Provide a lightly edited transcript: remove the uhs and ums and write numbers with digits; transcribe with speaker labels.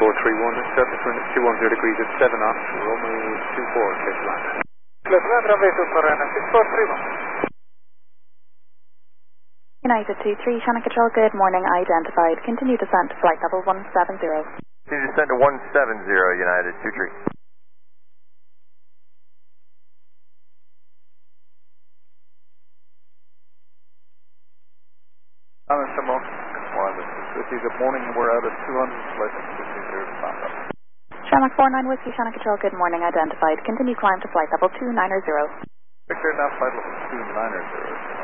Speaker 1: surface wind at 210 degrees at 7 knots, Romeo 24, clear to land.
Speaker 2: United 2-3, Shannon Control, good morning, identified. Continue descent to flight level 170.
Speaker 3: Continue descent to 170, United 2-3.
Speaker 4: Good morning, we're out at 200, flight 230 to stand up.
Speaker 2: Shamrock 49 Whiskey, Shannon Control, good morning, identified. Continue climb to flight level 290.
Speaker 4: Victor, now flight level 290.